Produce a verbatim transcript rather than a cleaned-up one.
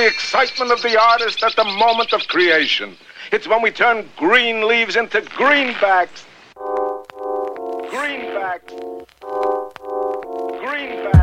The excitement of the artist at the moment of creation. It's when we turn green leaves into greenbacks. Greenbacks. Greenbacks.